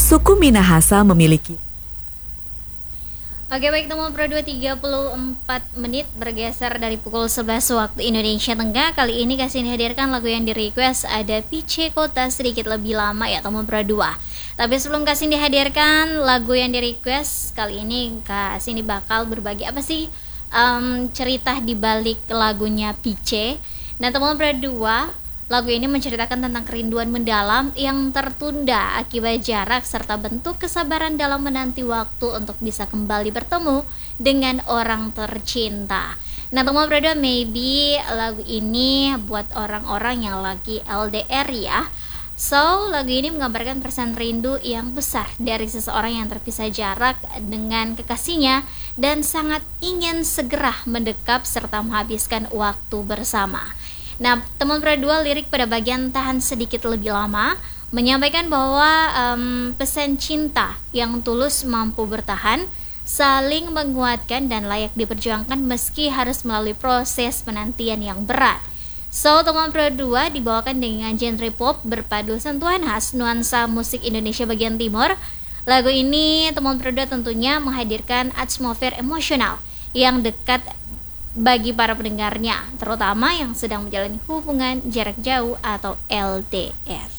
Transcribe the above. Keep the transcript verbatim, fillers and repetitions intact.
Suku Minahasa memiliki. Oke baik, teman Pro dua tiga puluh empat menit bergeser dari pukul sebelas waktu Indonesia Tengah. Kali ini kasih dihadirkan lagu yang di request ada Pice Kota sedikit lebih lama ya teman Pro dua. Tapi sebelum kasih dihadirkan lagu yang di request, kali ini kasih ini bakal berbagi apa sih um, cerita di balik lagunya Pice. Nah teman Pro dua, lagu ini menceritakan tentang kerinduan mendalam yang tertunda akibat jarak serta bentuk kesabaran dalam menanti waktu untuk bisa kembali bertemu dengan orang tercinta. Nah teman Prado, maybe lagu ini buat orang-orang yang lagi L D R ya. So lagu ini menggambarkan perasaan rindu yang besar dari seseorang yang terpisah jarak dengan kekasihnya dan sangat ingin segera mendekap serta menghabiskan waktu bersama. Nah, teman Pro dua, lirik pada bagian tahan sedikit lebih lama menyampaikan bahwa um, pesan cinta yang tulus mampu bertahan, saling menguatkan dan layak diperjuangkan meski harus melalui proses penantian yang berat. So, teman Pro dua dibawakan dengan genre pop berpadu sentuhan khas nuansa musik Indonesia bagian timur. Lagu ini teman Pro dua tentunya menghadirkan atmosfer emosional yang dekat bagi para pendengarnya, terutama yang sedang menjalani hubungan jarak jauh atau L D R.